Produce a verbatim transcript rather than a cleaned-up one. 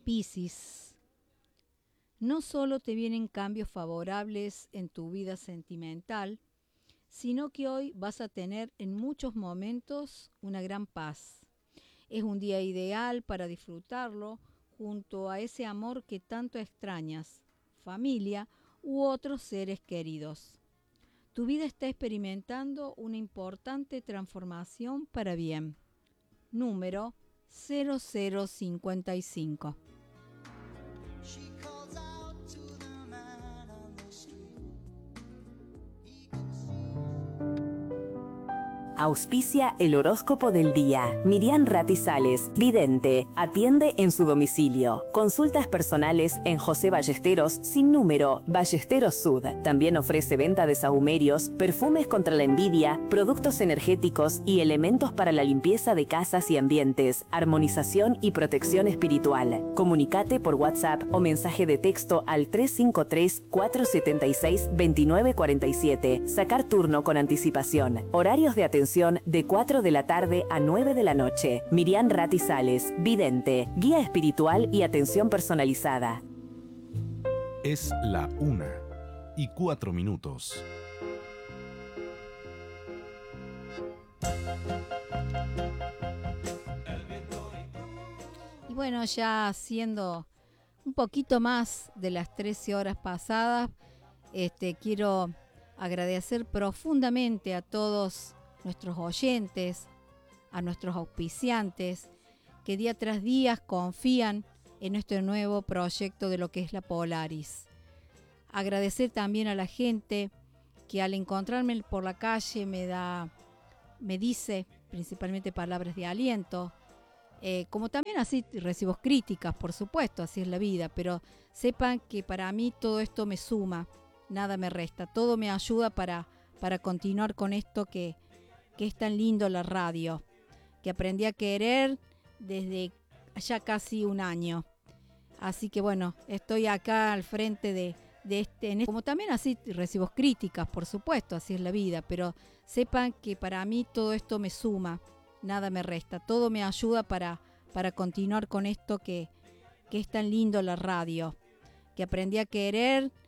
Piscis, no solo te vienen cambios favorables en tu vida sentimental, sino que hoy vas a tener en muchos momentos una gran paz. Es un día ideal para disfrutarlo junto a ese amor que tanto extrañas, familia u otros seres queridos. Tu vida está experimentando una importante transformación para bien. Número cero cero cincuenta y cinco. Auspicia el horóscopo del día. Miriam Ratizales, vidente, atiende en su domicilio. Consultas personales en José Ballesteros, sin número, Ballesteros Sud. También ofrece venta de sahumerios, perfumes contra la envidia, productos energéticos y elementos para la limpieza de casas y ambientes, armonización y protección espiritual. Comunicate por WhatsApp o mensaje de texto al tres cinco tres, cuatro siete seis, dos nueve cuatro siete. Sacar turno con anticipación. Horarios de atención de cuatro de la tarde a nueve de la noche. Miriam Ratizales, vidente, guía espiritual y atención personalizada. Es la una y cuatro minutos. Y bueno, ya siendo un poquito más de las trece horas pasadas, este, quiero agradecer profundamente a todos nuestros oyentes, a nuestros auspiciantes, que día tras día confían en nuestro nuevo proyecto de lo que es la Polaris. Agradecer también a la gente que al encontrarme por la calle me da, me dice principalmente palabras de aliento, eh, como también así recibo críticas, por supuesto, así es la vida, pero sepan que para mí todo esto me suma, nada me resta, todo me ayuda para, para continuar con esto que que es tan lindo, la radio, que aprendí a querer desde ya casi un año. Así que bueno, estoy acá al frente de, de este, en este, como también así recibo críticas, por supuesto, así es la vida, pero sepan que para mí todo esto me suma, nada me resta, todo me ayuda para, para continuar con esto que, que es tan lindo, la radio, que aprendí a querer